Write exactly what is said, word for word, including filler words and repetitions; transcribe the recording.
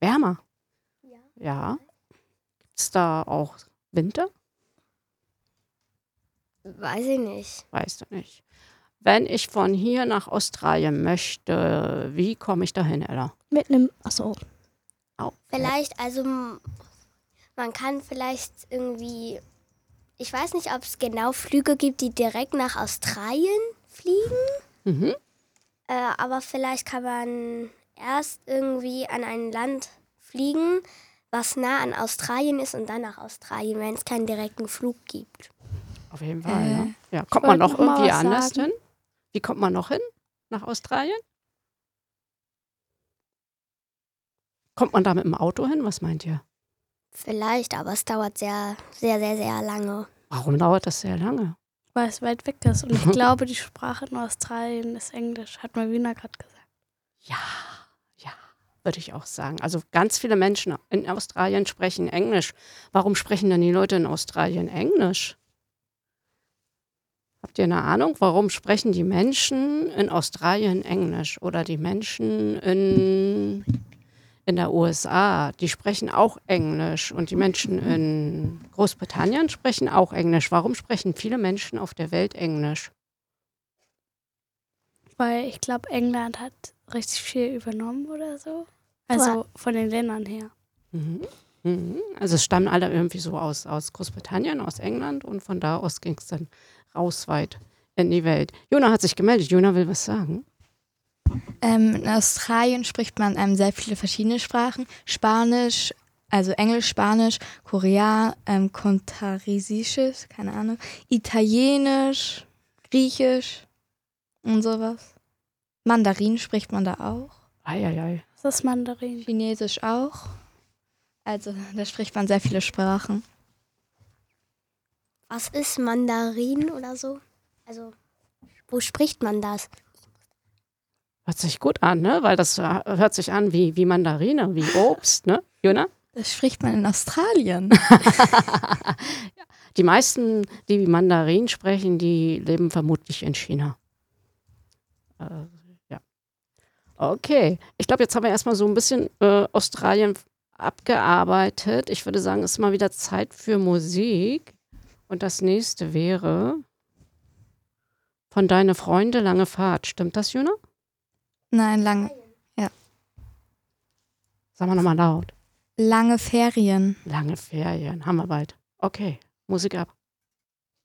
Wärmer? Ja. Ja. Gibt es da auch Winter? Weiß ich nicht. Weißt du nicht. Wenn ich von hier nach Australien möchte, wie komme ich dahin, Ella? Mit einem, achso, Oh, Vielleicht, also m- man kann vielleicht irgendwie, ich weiß nicht, ob es genau Flüge gibt, die direkt nach Australien fliegen, Mhm. äh, aber vielleicht kann man erst irgendwie an ein Land fliegen, was nah an Australien ist und dann nach Australien, wenn es keinen direkten Flug gibt. Auf jeden Fall, Äh, ne? Ja, kommt man wollte noch noch mal irgendwie was anders sagen. hin? Wie kommt man noch hin nach Australien? Kommt man da mit dem Auto hin? Was meint ihr? Vielleicht, aber es dauert sehr, sehr, sehr, sehr lange. Warum dauert das sehr lange? weil es weit weg ist. Und ich glaube, die Sprache in Australien ist Englisch, hat Malvina gerade gesagt. Ja, ja, würde ich auch sagen. Also ganz viele Menschen in Australien sprechen Englisch. Warum sprechen denn die Leute in Australien Englisch? Habt ihr eine Ahnung, warum sprechen die Menschen in Australien Englisch oder die Menschen in, in der U S A, die sprechen auch Englisch und die Menschen in Großbritannien sprechen auch Englisch. Warum sprechen viele Menschen auf der Welt Englisch? Weil ich glaube, England hat richtig viel übernommen oder so. Also von den Ländern her. Mhm. Mhm. Also es stammen alle irgendwie so aus, aus Großbritannien, aus England und von da aus ging es dann raus weit in die Welt. Jona hat sich gemeldet. Jona will was sagen. Ähm, in Australien spricht man ähm, sehr viele verschiedene Sprachen. Spanisch, also Englisch, Spanisch, Korea, ähm, Kontarisisches, keine Ahnung, Italienisch, Griechisch und sowas. Mandarin spricht man da auch. Eieiei. Das ist Mandarin. Chinesisch auch. Also da spricht man sehr viele Sprachen. Was ist Mandarin oder so? Also, wo spricht man das? Hört sich gut an, ne? Weil das äh, hört sich an wie, wie Mandarine, wie Obst, ne? Jona? Das spricht man in Australien. Die meisten, die wie Mandarin sprechen, die leben vermutlich in China. Äh, ja. Okay. Ich glaube, jetzt haben wir erstmal so ein bisschen äh, Australien abgearbeitet. Ich würde sagen, es ist mal wieder Zeit für Musik. Und das nächste wäre von Deine Freunde Lange Fahrt. Stimmt das, Jona? Nein, lang, Sagen wir nochmal laut. lange Ferien. Lange Ferien. Haben wir bald. Okay. Musik ab.